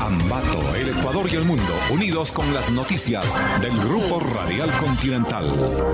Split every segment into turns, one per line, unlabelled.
Ambato, el Ecuador y el mundo, unidos con las noticias del Grupo Radial Continental.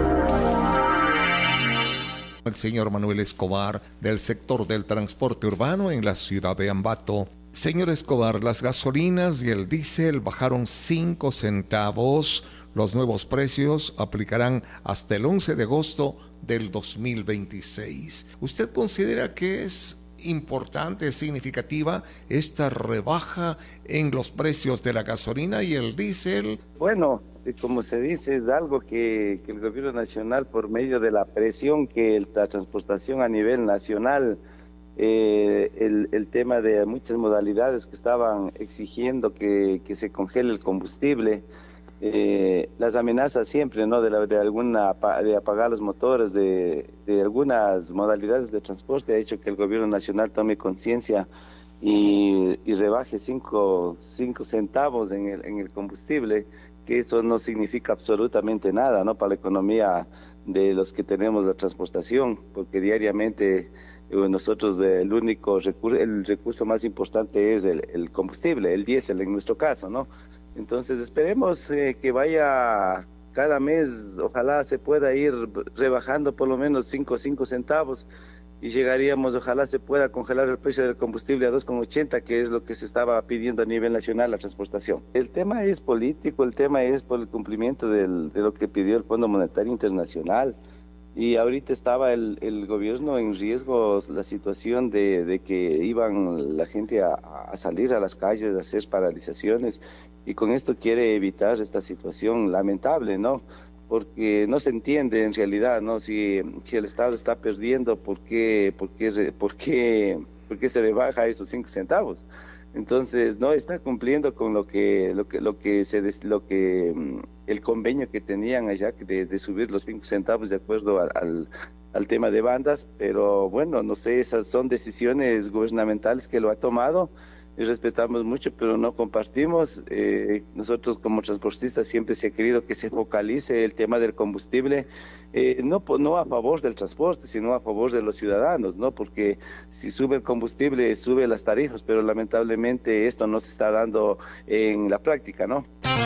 El señor Manuel Escobar, del sector del transporte urbano en la ciudad de Ambato. Señor Escobar, las gasolinas y el diésel bajaron 5 centavos. Los nuevos precios aplicarán hasta el 11 de agosto del 2026. ¿Usted considera que es importante, significativa esta rebaja en los precios de la gasolina y el diésel?
Bueno, como se dice, es algo que el gobierno nacional, por medio de la presión que la transportación a nivel nacional, el tema de muchas modalidades que estaban exigiendo que se congele el combustible, las amenazas siempre, ¿no?, de apagar los motores de algunas modalidades de transporte ha hecho que el gobierno nacional tome conciencia y rebaje 5 centavos en el combustible, que eso no significa absolutamente nada, ¿no?, para la economía de los que tenemos la transportación, porque diariamente nosotros el recurso más importante es el combustible, el diésel en nuestro caso, ¿no? Entonces esperemos que vaya cada mes, ojalá se pueda ir rebajando por lo menos 5 centavos y llegaríamos, ojalá se pueda congelar el precio del combustible a 2,80, que es lo que se estaba pidiendo a nivel nacional la transportación. El tema es político, el tema es por el cumplimiento de lo que pidió el Fondo Monetario Internacional. Y ahorita estaba el gobierno en riesgo, la situación de que iban la gente a salir a las calles, a hacer paralizaciones, y con esto quiere evitar esta situación lamentable, ¿no? Porque no se entiende en realidad, ¿no? Si el Estado está perdiendo, ¿por qué se rebaja esos 5 centavos? Entonces no está cumpliendo con el convenio que tenían allá de subir los 5 centavos de acuerdo al tema de bandas, pero bueno, no sé, esas son decisiones gubernamentales que lo ha tomado y respetamos mucho, pero no compartimos. Nosotros como transportistas siempre se ha querido que se focalice el tema del combustible, no a favor del transporte, sino a favor de los ciudadanos, ¿no? Porque si sube el combustible, sube las tarifas, pero lamentablemente esto no se está dando en la práctica, ¿no?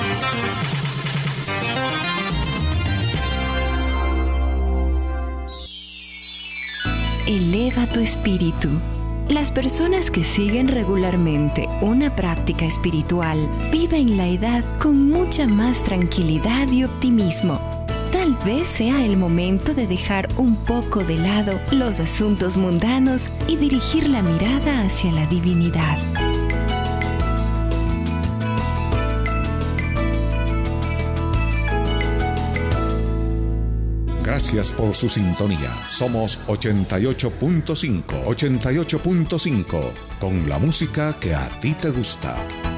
Eleva tu espíritu. Las personas que siguen regularmente una práctica espiritual viven la edad con mucha más tranquilidad y optimismo. Tal vez sea el momento de dejar un poco de lado los asuntos mundanos y dirigir la mirada hacia la divinidad.
Gracias por su sintonía. Somos 88.5, con la música que a ti te gusta.